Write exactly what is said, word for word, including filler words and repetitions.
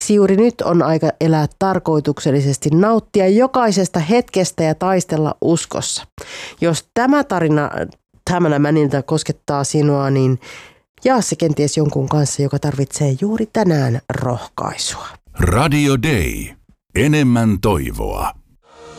juuri nyt on aika elää tarkoituksellisesti, nauttia jokaisesta hetkestä ja taistella uskossa. Jos tämä tarina Hämeenmäniltä koskettaa sinua, niin jaa se kenties jonkun kanssa, joka tarvitsee juuri tänään rohkaisua. Radio Day. Enemmän toivoa.